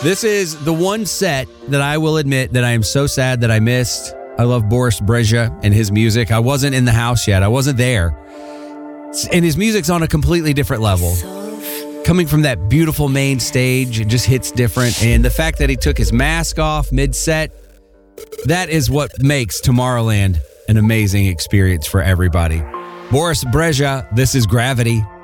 This is the one set that I will admit that I am so sad that I missed. I love Boris Brejcha and his music. I wasn't in the house yet. I wasn't there. And his music's on a completely different level. Coming from that beautiful main stage, it just hits different. And the fact that he took his mask off mid-set, that is what makes Tomorrowland an amazing experience for everybody. Boris Brejcha, this is Gravity.